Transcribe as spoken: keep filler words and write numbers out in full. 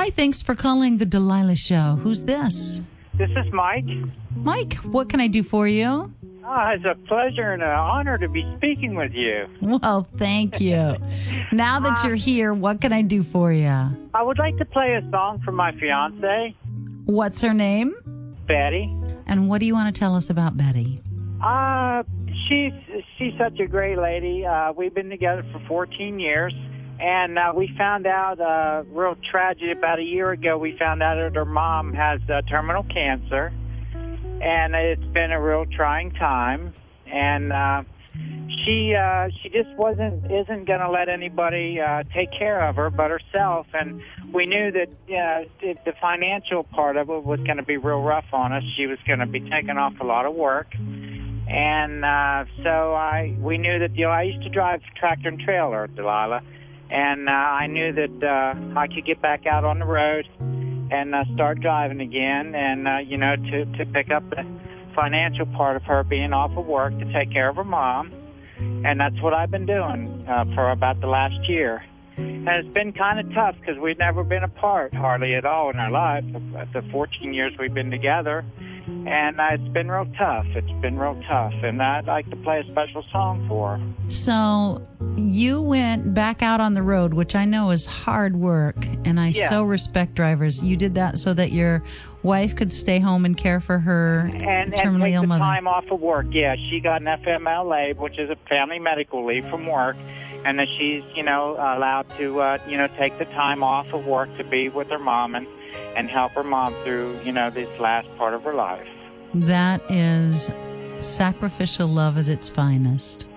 Hi, thanks for calling the Delilah Show. Who's this? This is Mike. Mike, what can I do for you? Oh, it's a pleasure and an honor to be speaking with you. Well, thank you. Now that you're here, what can I do for you? I would like to play a song for my fiance, What's her name? Betty. And what do you want to tell us about Betty? Uh, she's she's such a great lady. Uh, we've been together for fourteen years, and uh, we found out uh, real tragedy about a year ago. We found out that her mom has uh, terminal cancer, and it's been a real trying time. And uh, she uh, she just wasn't isn't going to let anybody uh, take care of her but herself. And we knew that uh, the financial part of it was going to be real rough on us. She was going to be taking off a lot of work. And uh, so I we knew that, you know, I used to drive tractor and trailer, Delilah, and uh, I knew that uh, I could get back out on the road and uh, start driving again, and, uh, you know, to, to pick up the financial part of her being off of work to take care of her mom. And that's what I've been doing uh, for about the last year. And it's been kind of tough because we've never been apart hardly at all in our life, the fourteen years we've been together. And uh, it's been real tough. It's been real tough. And I'd like to play a special song for her. So you went back out on the road, which I know is hard work, and I Yeah. so respect drivers. You did that so that your wife could stay home and care for her And, and terminally take ill the mother. time off of work. Yeah, she got an F M L A, which is a family medical leave from work, and that she's, you know, allowed to, uh, you know, take the time off of work to be with her mom and, and help her mom through, you know, this last part of her life. That is sacrificial love at its finest.